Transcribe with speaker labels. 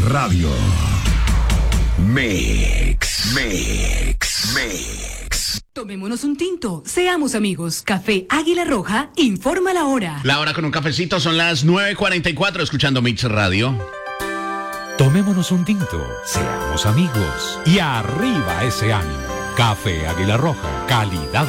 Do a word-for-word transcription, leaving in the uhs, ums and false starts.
Speaker 1: Radio. Mix, mix, mix.
Speaker 2: Tomémonos un tinto, seamos amigos. Café Águila Roja informa la hora.
Speaker 3: La hora con un cafecito son las nueve cuarenta y cuatro, escuchando Mix Radio.
Speaker 4: Tomémonos un tinto, seamos amigos y arriba ese ánimo. Café Águila Roja, calidad